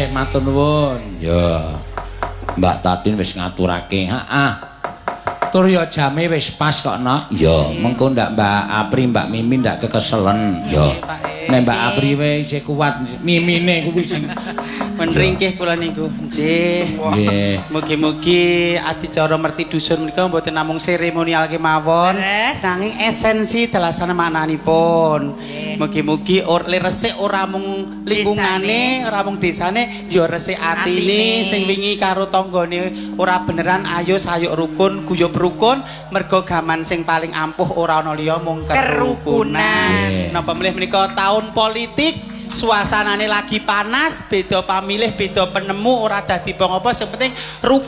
Nggih, matur nuwun. Ya. Mbak Tatin wis ngaturake. Heeh. Tur ya jame wis pas kok, Nok. Ya, mengko ndak Mbak Apri, Mbak Mimi ndak kekeselen. Ya. Nek Mbak Apri wae isih kuat, mimine kuwi sing menringkih kula niku. Nggih. Nggih. Mugi-mugi adicara merti dusun menika mboten namung seremonial kemawon, nanging esensi dalasana maknanipun. Mugi-mugi resik ora mung lingkungane, ora mung desane, ya resik atine sing wingi karo tanggane ora beneran ayo sayuk rukun, guyub rukun, mergo gaman sing paling ampuh ora ana liya mung kerukunan. Napa mlih menika tahun politik, suasanane lagi panas, beda pamilih, beda penemu, ora dadi apa-apa, sing penting